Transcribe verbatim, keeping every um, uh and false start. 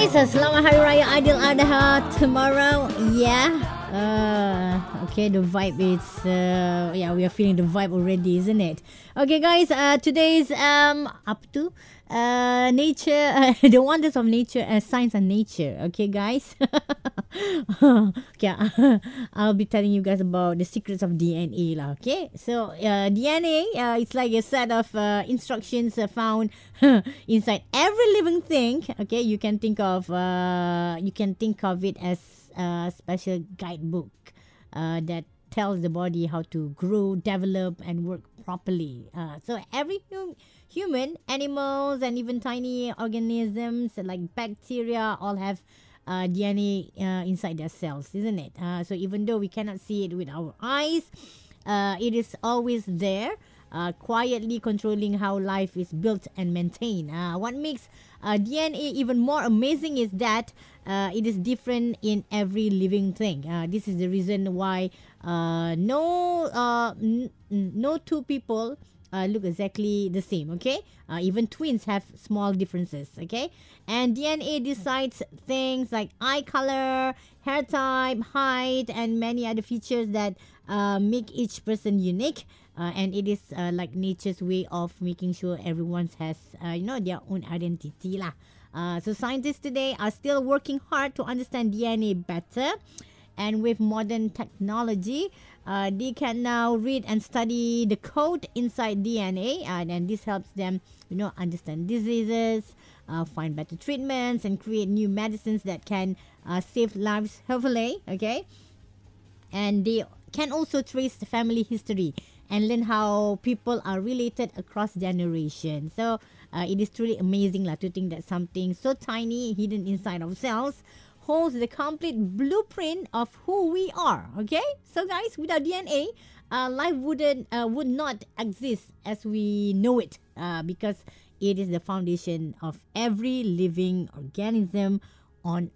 guys, selamat Hari Raya Aidiladha tomorrow. Yeah. Uh, okay, the vibe is uh, yeah, we are feeling the vibe already, isn't it? Okay, guys. Uh, today's um up to uh nature, uh, the wonders of nature, uh, science and nature. Okay, guys. Okay, I'll be telling you guys about the secrets of D N A lah. Okay, so uh, D N A, uh, it's like a set of uh, instructions uh, found inside every living thing. Okay, you can think of uh, you can think of it as a special guidebook uh, that tells the body how to grow, develop, and work properly. Uh, so every hum- human, animals, and even tiny organisms like bacteria all have uh, D N A uh, inside their cells, isn't it? Uh, so even though we cannot see it with our eyes, uh, it is always there, uh, quietly controlling how life is built and maintained. Uh, what makes uh, D N A even more amazing is that uh, it is different in every living thing. Uh, this is the reason why uh, no uh, n- n- no two people uh, look exactly the same. Okay, uh, even twins have small differences. Okay, and D N A decides things like eye color, hair type, height, and many other features that uh, make each person unique. Uh, and it is uh, like nature's way of making sure everyone has uh, you know their own identity lah. Uh, so scientists today are still working hard to understand D N A better, and with modern technology, uh, they can now read and study the code inside D N A, uh, and this helps them, you know, understand diseases, uh, find better treatments, and create new medicines that can uh, save lives. Hopefully, okay, and they can also trace the family history and learn how people are related across generations. So uh, it is truly amazing lah, to think that something so tiny hidden inside ourselves holds the complete blueprint of who we are. Okay, so guys, without D N A, uh, life wouldn't uh, would not exist as we know it, uh, because it is the foundation of every living organism on